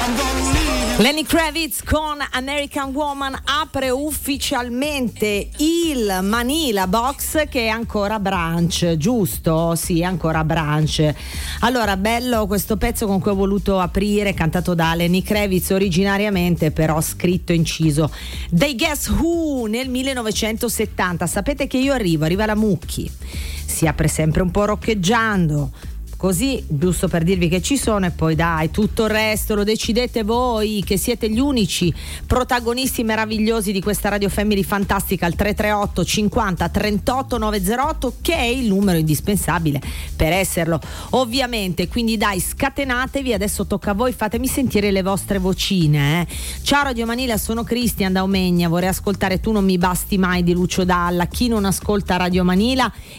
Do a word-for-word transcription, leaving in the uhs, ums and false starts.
Lenny Kravitz con American Woman apre ufficialmente il Manila Box, che è ancora brunch, giusto? Sì, ancora brunch. Allora, bello questo pezzo con cui ho voluto aprire, cantato da Lenny Kravitz originariamente, però scritto e inciso dai Guess Who nel millenovecentosettanta. Sapete che io arrivo, arriva la Mucchi, si apre sempre un po' roccheggiando, così, giusto per dirvi che ci sono, e poi dai, tutto il resto lo decidete voi, che siete gli unici protagonisti meravigliosi di questa Radio Family fantastica, al tre tre otto cinquanta trentotto novecentootto, che è il numero indispensabile per esserlo, ovviamente. Quindi dai, scatenatevi, adesso tocca a voi, fatemi sentire le vostre vocine, eh. Ciao Radio Manila, sono Cristian da Omegna, vorrei ascoltare Tu non mi basti mai di Lucio Dalla. Chi non ascolta Radio Manila